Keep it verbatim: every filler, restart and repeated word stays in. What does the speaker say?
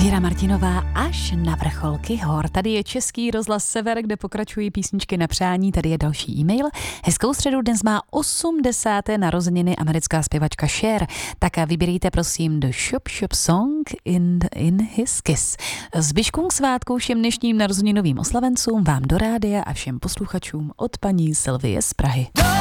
Věra Martinová až na vrcholky hor. Tady je Český rozhlas Sever, kde pokračují písničky na přání. Tady je další e-mail. Hezkou středu, dnes má osmdesáté narozeniny americká zpěvačka Cher. Tak vybírejte prosím The Shop Shop Song in, in His Kiss. Zbyškům k svátku všem dnešním narozeninovým oslavencům, vám do rádia a všem posluchačům od paní Sylvie z Prahy.